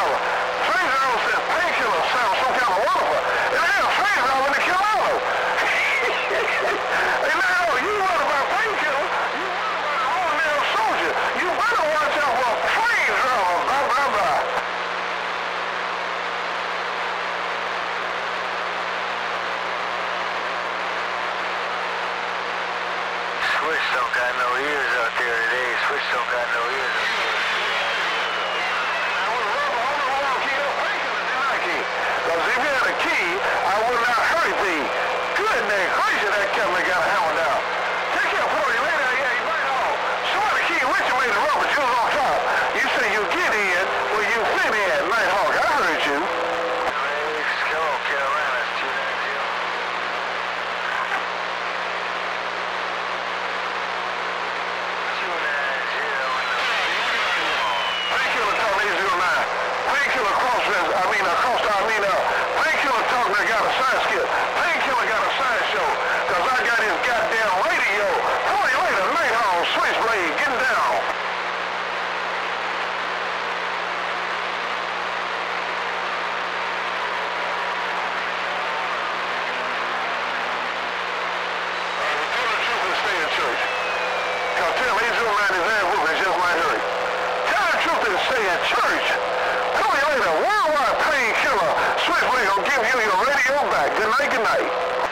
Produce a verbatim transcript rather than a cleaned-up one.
driver. Street driver says painkiller sounds so kind of wonderful. And I have a street driver in the Carolina. Hey, now, you worry about painkiller. You worry about an ordinary soldier. You better watch out for a train driver. Blah, blah, blah. Switch don't got no ears out there today. Switch don't got no ears out there. I would rather hold on to key up painkiller than I key. Because if you had a key, I would not hurt thee. Goodness gracious, that Kevin got hammered down. Take care for you later. Yeah, you right on. Somebody key with you made the rubber jewels on top. You say you get in, well you fit in. Nighthawk, I heard you. Hello, Carolina. It's two nine zero. two nine zero. Painkiller talk eight zero nine. Painkiller crossfits, I mean, uh, cross, I mean, uh, Painkiller talk that got a science skit. Painkiller got a science show. Cause I got his goddamn radio. Tell you later, Nighthawk, Switchblade, getting down. Tell the truth and stay in church. Cause tell eight zero nine is there with me, just might hurt. Tell the truth and stay in church. Tell you later, worldwide painkiller. Switchblade gonna give you your radio back. Good night, good night.